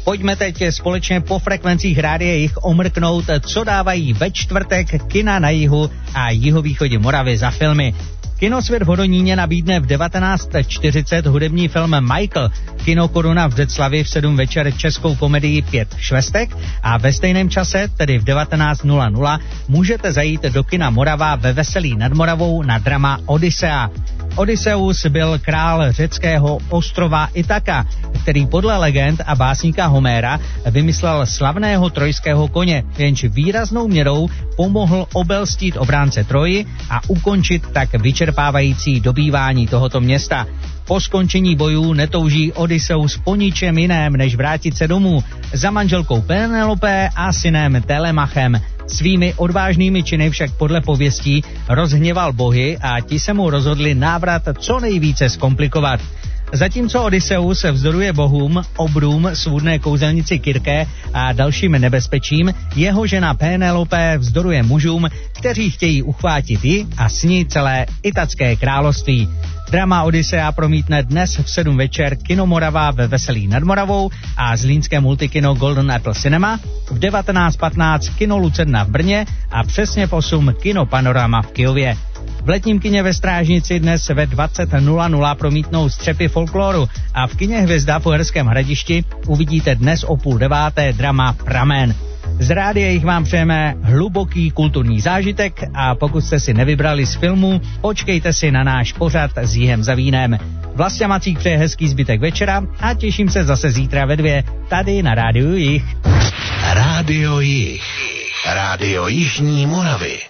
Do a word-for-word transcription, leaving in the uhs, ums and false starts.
Pojďme teď společně po frekvencích Rádia Jih omrknout, co dávají ve čtvrtek kina na jihu a jihovýchodě Moravy za filmy. Kinosvět v Hodoníně nabídne v devatenáct čtyřicet hudební film Michael, Kino Koruna v Břeclavi v sedm večer českou komedii Pět švestek a ve stejném čase, tedy v devatenáct nula nula, můžete zajít do kina Morava ve Veselí nad Moravou na drama Odyssea. Odysseus byl král řeckého ostrova Itaka, který podle legend a básníka Homéra vymyslel slavného trojského koně, jenž výraznou měrou pomohl obelstít obránce Troji a ukončit tak vyčerpávající dobývání tohoto města. Po skončení bojů netouží Odysseus po ničem jiném, než vrátit se domů za manželkou Penelopé a synem Telemachem. Svými odvážnými činy však podle pověstí rozhněval bohy a ti se mu rozhodli návrat co nejvíce zkomplikovat. Zatímco Odysseus vzdoruje bohům, obrům, svůdné kouzelnici Kyrké a dalším nebezpečím, jeho žena Pénelope vzdoruje mužům, kteří chtějí uchvátit ji a s ní celé Itacké království. Drama Odyssea promítne dnes v sedm večer Kino Morava ve Veselí nad Moravou a zlínské multikino Golden Apple Cinema, v devatenáct patnáct Kino Lucerna v Brně a přesně v osm Kino Panorama v Kyjově. V letním kině ve Strážnici dnes ve dvacet nula nula promítnou Střepy folkloru a v kině Hvězda v Uherském Hradišti uvidíte dnes o půl deváté drama Pramen. Z Rádia Jih vám přejeme hluboký kulturní zážitek a pokud jste si nevybrali z filmu, počkejte si na náš pořad s Jihem za vínem. Vlastě Macík přeje hezký zbytek večera a těším se zase zítra ve dvě tady na Rádiu Jih. Rádio Jih. Rádio Jižní Moravy.